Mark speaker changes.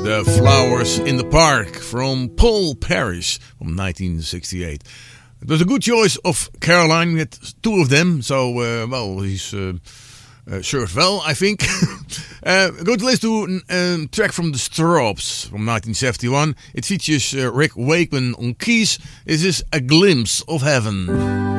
Speaker 1: The Flowers in the Park from Paul Parrish from 1968. It was a good choice of Caroline. We had two of them, so well, he's served well, I think. Go to listen to a track from the Stropes from 1971. It features Rick Wakeman on keys. This is A Glimpse of Heaven.